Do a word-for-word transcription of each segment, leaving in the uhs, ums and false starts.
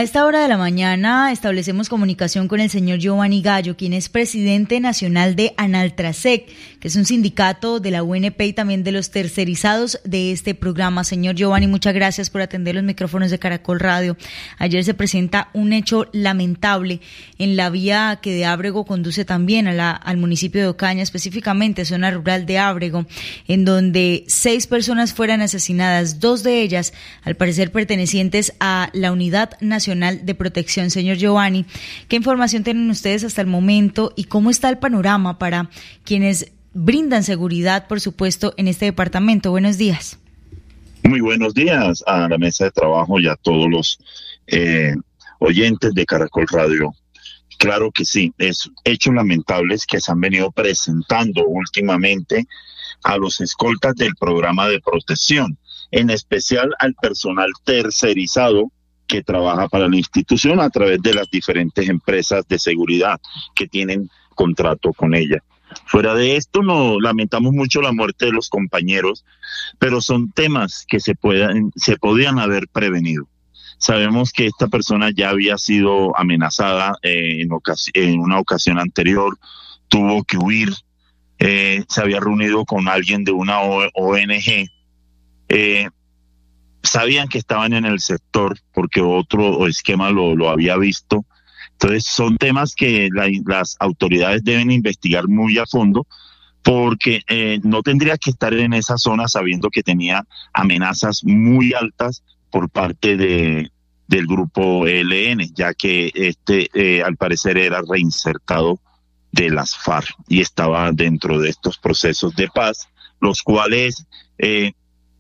A esta hora de la mañana establecemos comunicación con el señor Giovanni Gallo, quien es presidente nacional de Analtrasec, que es un sindicato de la U N P y también de los tercerizados de este programa. Señor Giovanni, muchas gracias por atender los micrófonos de Caracol Radio. Ayer se presenta un hecho lamentable en la vía que de Ábrego conduce también a la, al municipio de Ocaña, específicamente zona rural de Ábrego, en donde seis personas fueron asesinadas, dos de ellas al parecer pertenecientes a la Unidad Nacional de Protección. Señor Giovanni, ¿qué información tienen ustedes hasta el momento y cómo está el panorama para quienes brindan seguridad, por supuesto, en este departamento? Buenos días. Muy buenos días a la mesa de trabajo y a todos los eh, oyentes de Caracol Radio. Claro que sí, es hechos lamentables que se han venido presentando últimamente a los escoltas del programa de protección, en especial al personal tercerizado que trabaja para la institución a través de las diferentes empresas de seguridad que tienen contrato con ella. Fuera de esto, no lamentamos mucho la muerte de los compañeros, pero son temas que se puedan, se podían haber prevenido. Sabemos que esta persona ya había sido amenazada eh, en, ocasi- en una ocasión anterior, tuvo que huir, eh, se había reunido con alguien de una O N G, eh, sabían que estaban en el sector porque otro esquema lo, lo había visto. Entonces son temas que la, las autoridades deben investigar muy a fondo, porque eh, no tendría que estar en esa zona sabiendo que tenía amenazas muy altas por parte de del grupo E L N, ya que este eh, al parecer era reinsertado de las FARC y estaba dentro de estos procesos de paz, los cuales eh,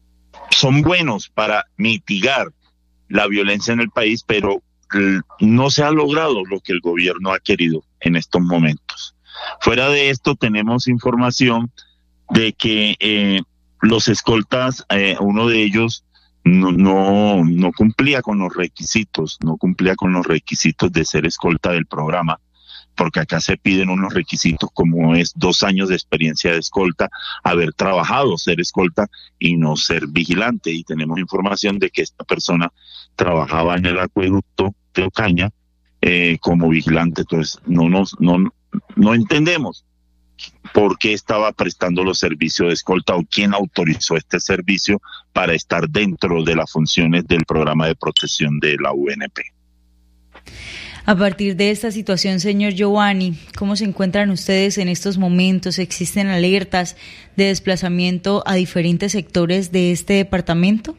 son buenos para mitigar la violencia en el país, pero no se ha logrado lo que el gobierno ha querido en estos momentos. Fuera de esto, tenemos información de que eh, los escoltas, eh, uno de ellos no, no, no cumplía con los requisitos, no cumplía con los requisitos de ser escolta del programa, porque acá se piden unos requisitos como es dos años de experiencia de escolta, haber trabajado, ser escolta y no ser vigilante. Y tenemos información de que esta persona trabajaba en el acueducto de Ocaña eh, como vigilante. Entonces no nos no no entendemos por qué estaba prestando los servicios de escolta o quién autorizó este servicio para estar dentro de las funciones del programa de protección de la U N P. A partir de esta situación, señor Giovanni, ¿cómo se encuentran ustedes en estos momentos? ¿Existen alertas de desplazamiento a diferentes sectores de este departamento?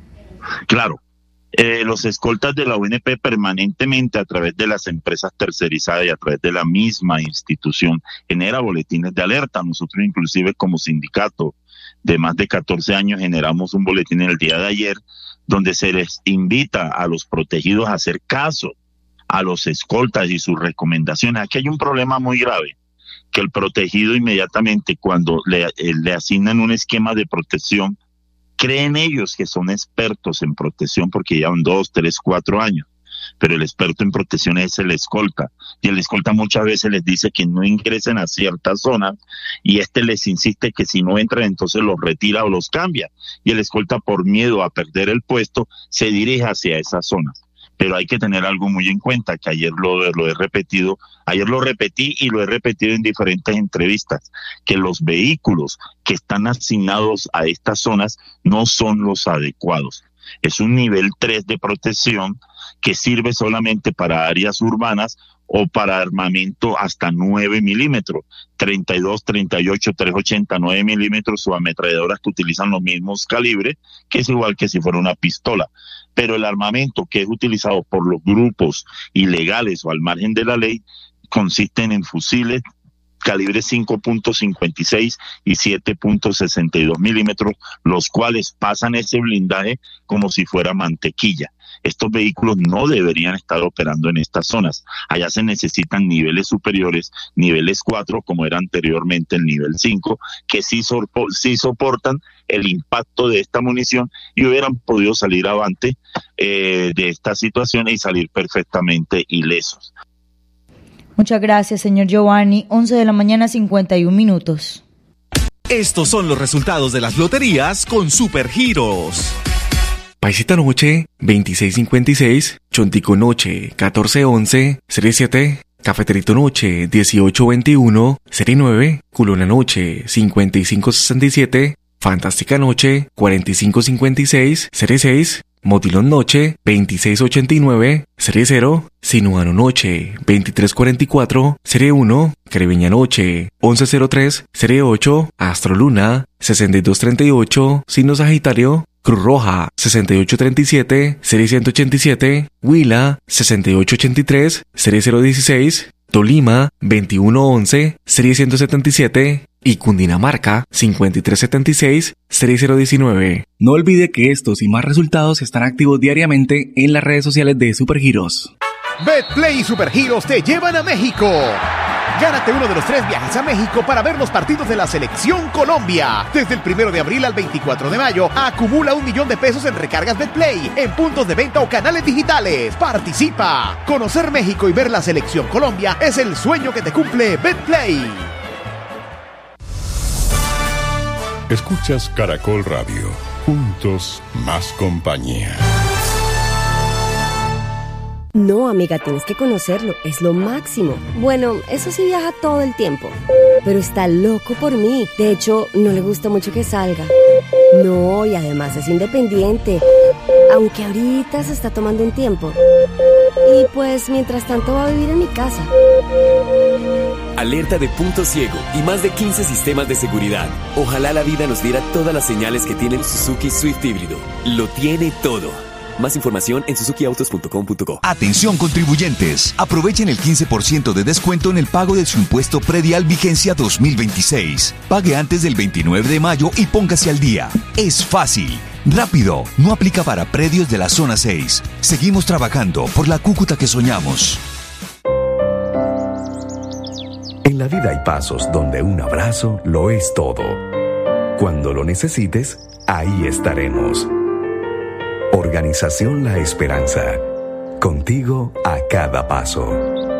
Claro, eh, los escoltas de la U N P permanentemente a través de las empresas tercerizadas y a través de la misma institución genera boletines de alerta. Nosotros inclusive como sindicato de más de catorce años generamos un boletín en el día de ayer donde se les invita a los protegidos a hacer caso a los escoltas y sus recomendaciones. Aquí hay un problema muy grave, que el protegido inmediatamente cuando le, le asignan un esquema de protección, creen ellos que son expertos en protección porque llevan dos, tres, cuatro años, pero el experto en protección es el escolta, y el escolta muchas veces les dice que no ingresen a ciertas zonas, y este les insiste que si no entran entonces los retira o los cambia, y el escolta por miedo a perder el puesto se dirige hacia esas zonas. Pero hay que tener algo muy en cuenta, que ayer lo, lo he repetido, ayer lo repetí y lo he repetido en diferentes entrevistas, que los vehículos que están asignados a estas zonas no son los adecuados. Es un nivel tres de protección que sirve solamente para áreas urbanas o para armamento hasta nueve milímetros, treinta y dos, treinta y ocho, trescientos ochenta, nueve milímetros o ametralladoras que utilizan los mismos calibres, que es igual que si fuera una pistola. Pero el armamento que es utilizado por los grupos ilegales o al margen de la ley consisten en fusiles calibre cinco punto cincuenta y seis y siete punto sesenta y dos milímetros, los cuales pasan ese blindaje como si fuera mantequilla. Estos vehículos no deberían estar operando en estas zonas. Allá se necesitan niveles superiores, niveles cuatro, como era anteriormente el nivel cinco, que sí, sorpo- sí soportan el impacto de esta munición y hubieran podido salir avante eh, de esta situación y salir perfectamente ilesos. Muchas gracias, señor Giovanni. once de la mañana, cincuenta y un minutos. Estos son los resultados de las loterías con Supergiros. Paisita Noche, veintiséis cincuenta y seis, Chontico Noche catorce once, serie siete. Cafeterito Noche dieciocho veintiuno, serie nueve. Culona Noche cincuenta y cinco sesenta y siete. Fantástica Noche cuarenta y cinco cincuenta y seis, serie seis. Motilón Noche veintiséis ochenta y nueve, serie cero. Sinuano Noche veintitrés cuarenta y cuatro, serie uno. Caribeña Noche once cero tres, serie ocho. Astro Luna sesenta y dos treinta y ocho, signo Sagitario. Cruz Roja sesenta y ocho treinta y siete, serie ciento ochenta y siete. Huila sesenta y ocho ochenta y tres, serie cero dieciséis. Tolima veintiuno once, serie ciento setenta y siete. Y Cundinamarca cincuenta y tres setenta y seis, serie cero diecinueve. No olvide que estos y más resultados están activos diariamente en las redes sociales de Supergiros. Betplay y Supergiros te llevan a México. Gánate uno de los tres viajes a México para ver los partidos de la Selección Colombia. Desde el primero de abril al veinticuatro de mayo, acumula un millón de pesos en recargas Betplay, en puntos de venta o canales digitales. ¡Participa! Conocer México y ver la Selección Colombia es el sueño que te cumple Betplay. Escuchas Caracol Radio. Juntos, más compañía. No, amiga, tienes que conocerlo. Es lo máximo. Bueno, eso sí viaja todo el tiempo. Pero está loco por mí. De hecho, no le gusta mucho que salga. No, y además es independiente. Aunque ahorita se está tomando un tiempo. Y pues, mientras tanto va a vivir en mi casa. Alerta de punto ciego y más de quince sistemas de seguridad. Ojalá la vida nos diera todas las señales que tiene el Suzuki Swift híbrido. Lo tiene todo. Más información en suzuki autos punto com punto co. Atención contribuyentes, aprovechen el quince por ciento de descuento en el pago de su impuesto predial vigencia dos mil veintiséis. Pague antes del veintinueve de mayo y póngase al día. Es fácil, rápido, no aplica para predios de la zona seis. Seguimos trabajando por la Cúcuta que soñamos. En la vida hay pasos donde un abrazo lo es todo. Cuando lo necesites, ahí estaremos. Organización La Esperanza. Contigo a cada paso.